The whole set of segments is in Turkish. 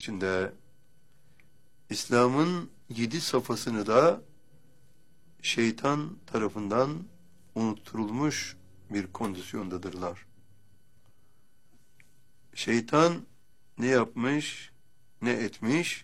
içinde. İslam'ın 7 safhasını da şeytan tarafından unutturulmuş bir kondisyondadırlar. Şeytan ne yapmış, ne etmiş?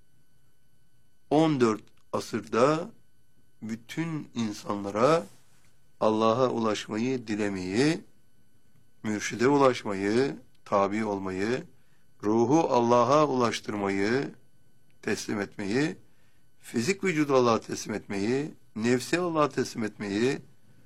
14 asırda bütün insanlara Allah'a ulaşmayı dilemeyi, mürşide ulaşmayı, tabi olmayı, ruhu Allah'a ulaştırmayı, teslim etmeyi, fizik vücudu Allah'a teslim etmeyi, nefsi Allah'a teslim etmeyi,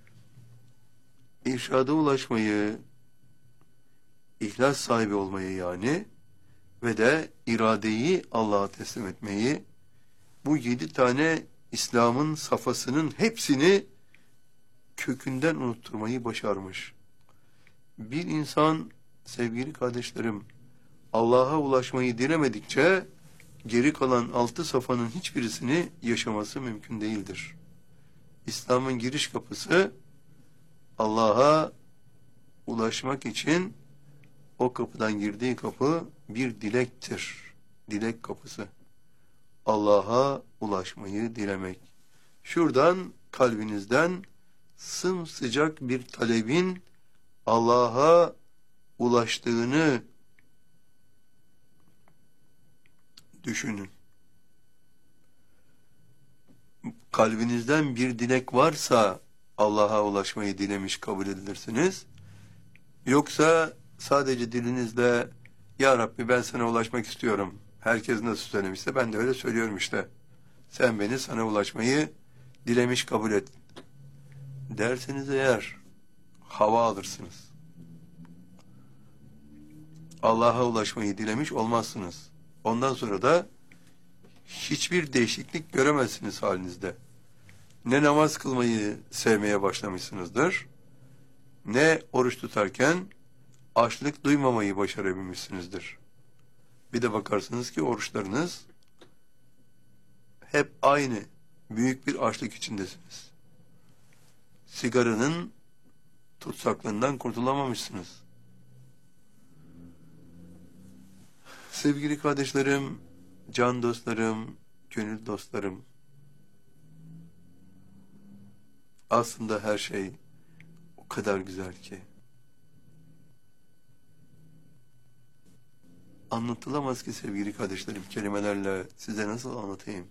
irşada ulaşmayı, ihlas sahibi olmayı yani ve de iradeyi Allah'a teslim etmeyi, bu 7 tane İslam'ın safhasının hepsini kökünden unutturmayı başarmış. Bir insan, sevgili kardeşlerim, Allah'a ulaşmayı dilemedikçe geri kalan 6 safhanın hiçbirisini yaşaması mümkün değildir. İslam'ın giriş kapısı Allah'a ulaşmak için o kapıdan girdiği kapı bir dilektir. Dilek kapısı. Allah'a ulaşmayı dilemek. Şuradan kalbinizden sımsıcak bir talebin Allah'a ulaştığını düşünün. Kalbinizden bir dilek varsa Allah'a ulaşmayı dilemiş kabul edilirsiniz. Yoksa sadece dilinizle "Ya Rabbi ben sana ulaşmak istiyorum. Herkes nasıl söylemişse ben de öyle söylüyorum işte. Sen beni sana ulaşmayı dilemiş kabul et" derseniz eğer hava alırsınız. Allah'a ulaşmayı dilemiş olmazsınız. Ondan sonra da hiçbir değişiklik göremezsiniz halinizde. Ne namaz kılmayı sevmeye başlamışsınızdır, ne oruç tutarken açlık duymamayı başarabilmişsinizdir. Bir de bakarsınız ki oruçlarınız hep aynı, büyük bir açlık içindesiniz. Sigaranın tutsaklığından kurtulamamışsınız. Sevgili kardeşlerim, can dostlarım, gönül dostlarım, aslında her şey o kadar güzel ki anlatılamaz ki sevgili kardeşlerim, kelimelerle size nasıl anlatayım?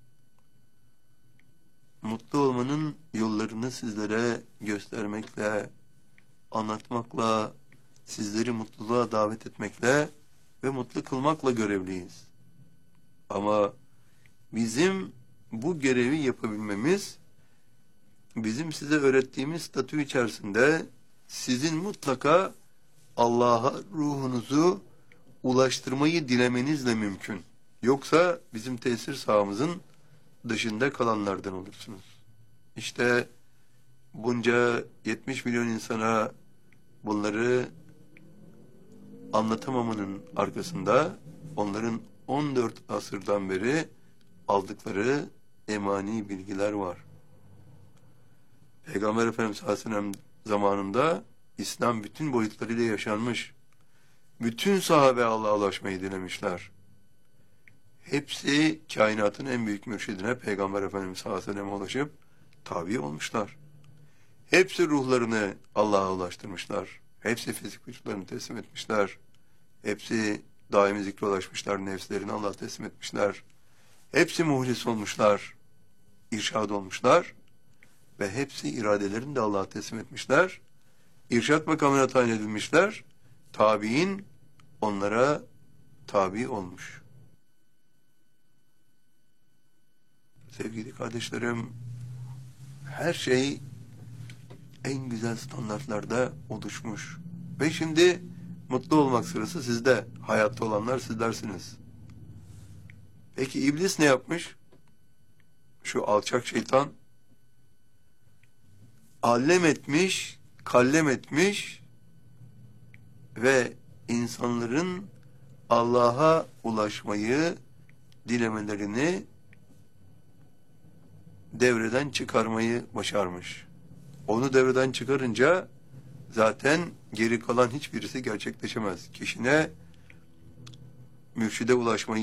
Mutlu olmanın yollarını sizlere göstermekle, anlatmakla, sizleri mutluluğa davet etmekle ve mutlu kılmakla görevliyiz. Ama bizim bu görevi yapabilmemiz, bizim size öğrettiğimiz statü içerisinde sizin mutlaka Allah'a ruhunuzu ulaştırmayı dilemenizle mümkün. Yoksa bizim tesir sahamızın dışında kalanlardan olursunuz. İşte bunca 70 milyon insana bunları anlatamamanın arkasında onların 14 asırdan beri aldıkları emani bilgiler var. Peygamber Efendimiz Aleyhisselam zamanında İslam bütün boyutlarıyla yaşanmış. Bütün sahabe Allah'a ulaşmayı dilemişler. Hepsi kainatın en büyük mürşidine Peygamber Efendimiz Aleyhisselam'a ulaşıp tabi olmuşlar. Hepsi ruhlarını Allah'a ulaştırmışlar. Hepsi fizik vücutlarını teslim etmişler. Hepsi daimi zikre ulaşmışlar. Nefslerini Allah'a teslim etmişler. Hepsi muhlis olmuşlar. İrşad olmuşlar. Ve hepsi iradelerini de Allah'a teslim etmişler. İrşad makamına tayin edilmişler. Tabiin onlara tabi olmuş. Sevgili kardeşlerim, her şey en güzel standartlarda oluşmuş. Ve şimdi mutlu olmak sırası sizde. Hayatta olanlar sizlersiniz. Peki iblis ne yapmış? Şu alçak şeytan allem etmiş, kallem etmiş ve insanların Allah'a ulaşmayı dilemelerini devreden çıkarmayı başarmış. Onu devreden çıkarınca zaten geri kalan hiçbirisi gerçekleşemez. Kişine mürşide ulaşmayı